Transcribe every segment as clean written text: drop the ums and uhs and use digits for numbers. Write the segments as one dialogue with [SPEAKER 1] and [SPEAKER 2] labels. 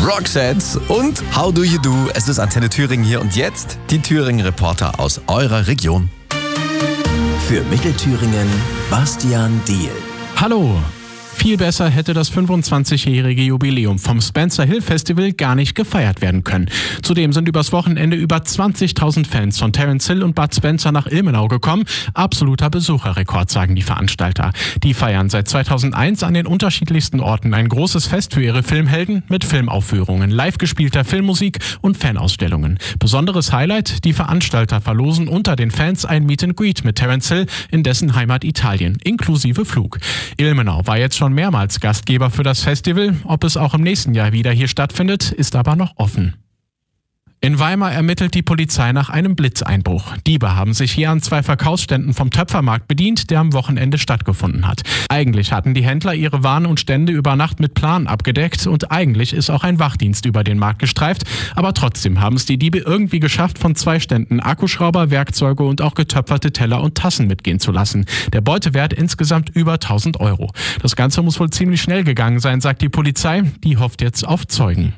[SPEAKER 1] Roxette und How Do You Do? Es ist Antenne Thüringen hier und jetzt die Thüringen-Reporter aus eurer Region.
[SPEAKER 2] Für Mittelthüringen Bastian Diehl.
[SPEAKER 3] Hallo! Viel besser hätte das 25-jährige Jubiläum vom Spencer Hill Festival gar nicht gefeiert werden können. Zudem sind übers Wochenende über 20.000 Fans von Terence Hill und Bud Spencer nach Ilmenau gekommen. Absoluter Besucherrekord, sagen die Veranstalter. Die feiern seit 2001 an den unterschiedlichsten Orten ein großes Fest für ihre Filmhelden mit Filmaufführungen, live gespielter Filmmusik und Fanausstellungen. Besonderes Highlight, die Veranstalter verlosen unter den Fans ein Meet and Greet mit Terence Hill in dessen Heimat Italien, inklusive Flug. Ilmenau war jetzt schon mehrmals Gastgeber für das Festival. Ob es auch im nächsten Jahr wieder hier stattfindet, ist aber noch offen. In Weimar ermittelt die Polizei nach einem Blitzeinbruch. Diebe haben sich hier an 2 Verkaufsständen vom Töpfermarkt bedient, der am Wochenende stattgefunden hat. Eigentlich hatten die Händler ihre Waren und Stände über Nacht mit Plan abgedeckt und eigentlich ist auch ein Wachdienst über den Markt gestreift. Aber trotzdem haben es die Diebe irgendwie geschafft, von 2 Ständen Akkuschrauber, Werkzeuge und auch getöpferte Teller und Tassen mitgehen zu lassen. Der Beutewert insgesamt über 1.000 Euro. Das Ganze muss wohl ziemlich schnell gegangen sein, sagt die Polizei. Die hofft jetzt auf Zeugen.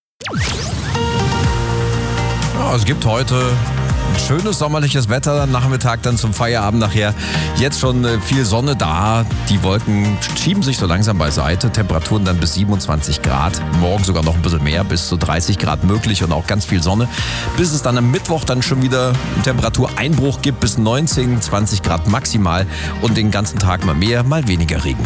[SPEAKER 1] Ja, es gibt heute ein schönes sommerliches Wetter, Nachmittag dann zum Feierabend nachher. Jetzt schon viel Sonne da, die Wolken schieben sich so langsam beiseite, Temperaturen dann bis 27 Grad, morgen sogar noch ein bisschen mehr, bis zu 30 Grad möglich und auch ganz viel Sonne, bis es dann am Mittwoch dann schon wieder einen Temperatureinbruch gibt, bis 19, 20 Grad maximal und den ganzen Tag mal mehr, mal weniger Regen.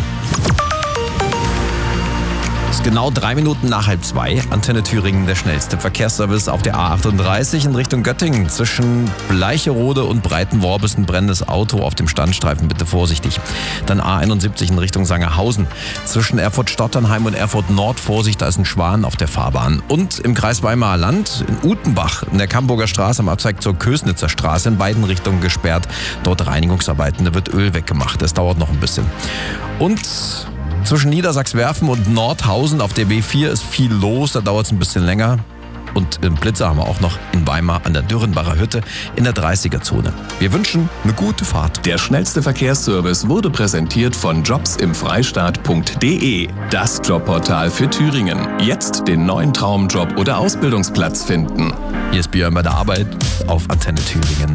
[SPEAKER 1] Es ist genau 3 Minuten nach 1:30. Antenne Thüringen, der schnellste Verkehrsservice auf der A38 in Richtung Göttingen. Zwischen Bleicherode und Breitenworb ist ein brennendes Auto auf dem Standstreifen, bitte vorsichtig. Dann A71 in Richtung Sangerhausen. Zwischen Erfurt-Stotternheim und Erfurt-Nord, Vorsicht, da ist ein Schwan auf der Fahrbahn. Und im Kreis Weimarer Land, in Utenbach, in der Kamburger Straße am Abzweig zur Kösnitzer Straße, in beiden Richtungen gesperrt. Dort Reinigungsarbeiten, da wird Öl weggemacht. Das dauert noch ein bisschen. Und zwischen Niedersachswerfen und Nordhausen auf der B4 ist viel los, da dauert es ein bisschen länger. Und Blitzer haben wir auch noch in Weimar an der Dürrenbacher Hütte in der 30er-Zone. Wir wünschen eine gute Fahrt.
[SPEAKER 2] Der schnellste Verkehrsservice wurde präsentiert von jobsimfreistaat.de, das Jobportal für Thüringen. Jetzt den neuen Traumjob oder Ausbildungsplatz finden.
[SPEAKER 1] Hier ist Björn bei der Arbeit auf Antenne Thüringen.